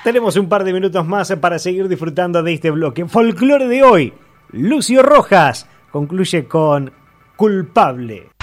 Tenemos un par de minutos más para seguir disfrutando de este bloque. Folclore de hoy. Lucio Rojas concluye con Culpable.